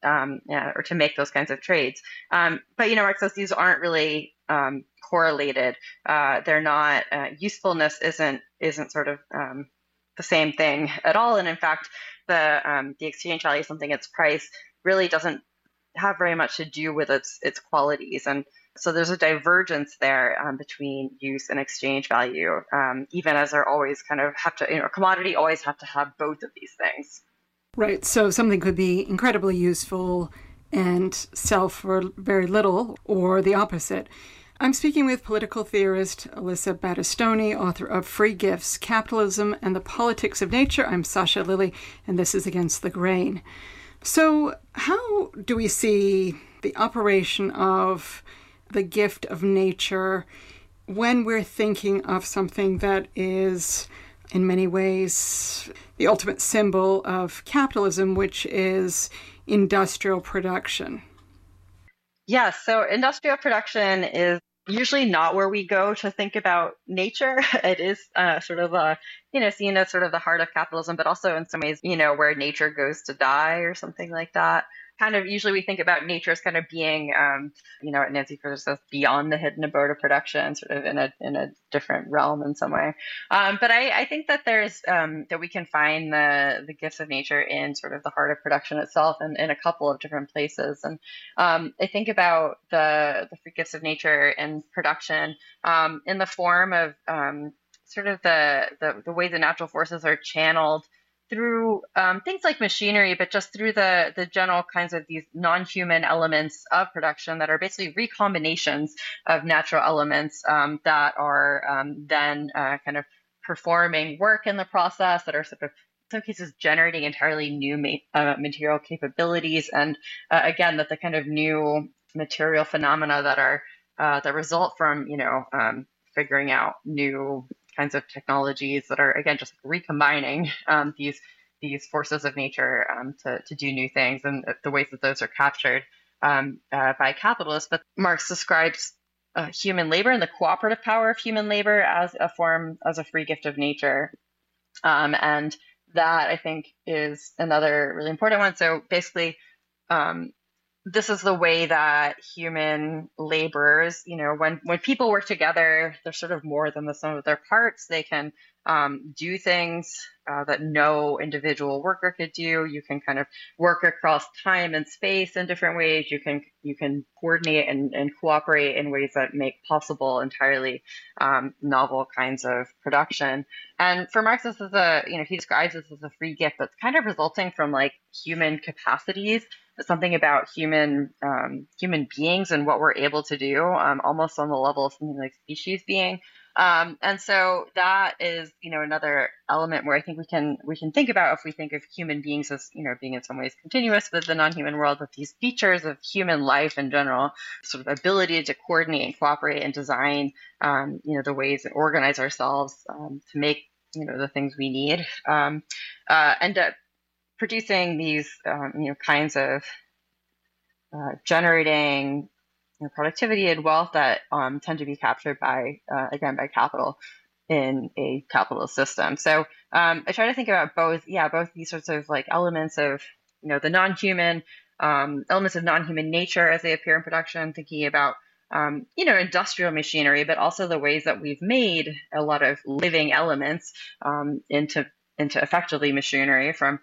or to make those kinds of trades. But Marx says these aren't really correlated. They're not usefulness isn't sort of the same thing at all. And in fact, the exchange value of something, its price, really doesn't have very much to do with its qualities. And so there's a divergence there between use and exchange value, even as there always kind of have to, a commodity always have to have both of these things. Right. So something could be incredibly useful and sell for very little, or the opposite. I'm speaking with political theorist Elissa Battistoni, author of Free Gifts, Capitalism and the Politics of Nature. I'm Sasha Lilley, and this is Against the Grain. So how do we see the operation of the gift of nature when we're thinking of something that is, in many ways, the ultimate symbol of capitalism, which is industrial production? Yes, so industrial production is usually not where we go to think about nature. It is sort of seen as sort of the heart of capitalism, but also in some ways, where nature goes to die or something like that. Kind of usually we think about nature as kind of being, Nancy Fraser says, beyond the hidden abode of production, sort of in a different realm in some way. But I think that that we can find the gifts of nature in sort of the heart of production itself, and in a couple of different places. And I think about the free gifts of nature in production in the form of sort of the way the natural forces are channeled through things like machinery, but just through the general kinds of these non-human elements of production that are basically recombinations of natural elements that are then kind of performing work in the process, that are sort of in some cases generating entirely new material capabilities, and again, that the kind of new material phenomena that are that result from figuring out new kinds of technologies that are, again, just recombining these forces of nature to do new things, and the ways that those are captured by capitalists. But Marx describes human labor and the cooperative power of human labor as a free gift of nature. And that, I think, is another really important one. So basically, this is the way that human laborers, when people work together, they're sort of more than the sum of their parts. They can do things that no individual worker could do. You can kind of work across time and space in different ways. You can coordinate and cooperate in ways that make possible entirely novel kinds of production. And for Marx, this is he describes this as a free gift that's kind of resulting from like human capacities. Something about human beings and what we're able to do, almost on the level of something like species being. And so that is, another element where I think we can think about, if we think of human beings as, being in some ways continuous with the non-human world, with these features of human life in general, sort of ability to coordinate and cooperate and design, the ways and organize ourselves to make, the things we need, end up producing these, kinds of generating productivity and wealth that tend to be captured by capital in a capitalist system. So I try to think about both these sorts of like elements of, the non-human elements of non-human nature as they appear in production, thinking about industrial machinery, but also the ways that we've made a lot of living elements into effectively machinery, from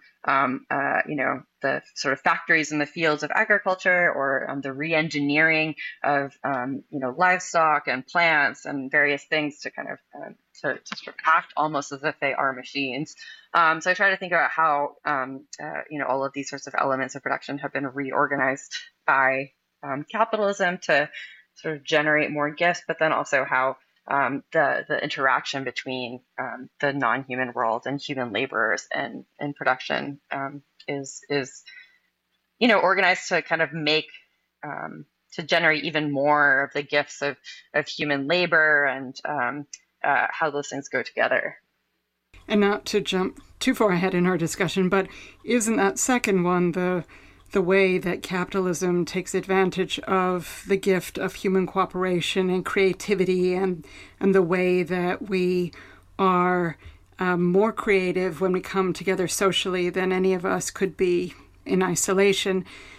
the sort of factories in the fields of agriculture, or the re-engineering of livestock and plants and various things to kind of to sort of act almost as if they are machines. So I try to think about how all of these sorts of elements of production have been reorganized by capitalism to sort of generate more gifts, but then also how the interaction between the non-human world and human laborers and production is organized to kind of make to generate even more of the gifts of human labor, and how those things go together. And not to jump too far ahead in our discussion, but isn't that second one the way that capitalism takes advantage of the gift of human cooperation and creativity, and the way that we are more creative when we come together socially than any of us could be in isolation?